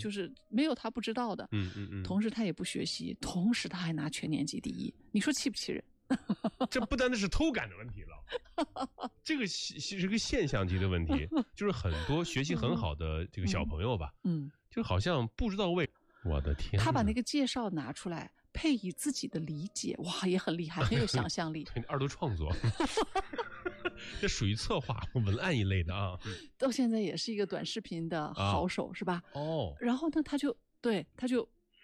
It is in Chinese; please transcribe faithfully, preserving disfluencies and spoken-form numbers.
就是没有他不知道的。 嗯嗯嗯。 同时他也不学习，同时他还拿全年级第一，你说气不气人？ 这不单单是偷感的问题了，这个是个现象级的问题，就是很多学习很好的这个小朋友吧， 嗯， 就好像不知道为，我的天， 他把那个介绍拿出来，配以自己的理解，哇，也很厉害，很有想象力。 二度创作，这属于策划文案一类的啊。 到现在也是一个短视频的好手，啊、是吧？ 哦， 然后呢，他就对他就